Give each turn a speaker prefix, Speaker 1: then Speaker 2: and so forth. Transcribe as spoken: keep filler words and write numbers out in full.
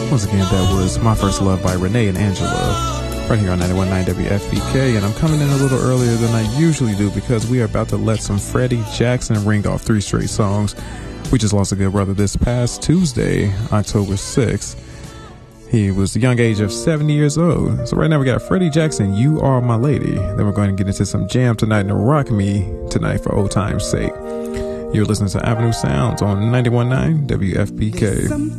Speaker 1: Once again, that was My First Love by Renee and Angela, right here on ninety-one point nine W F B K. And I'm coming in a little earlier than I usually do because we are about to let some Freddie Jackson ring off three straight songs. We just lost a good brother this past Tuesday, October sixth. He was the young age of seventy years old. So right now we got Freddie Jackson, You Are My Lady. Then we're going to get into some jam tonight and rock me tonight for old time's sake. You're listening to Avenue Sounds on ninety-one point nine W F B K.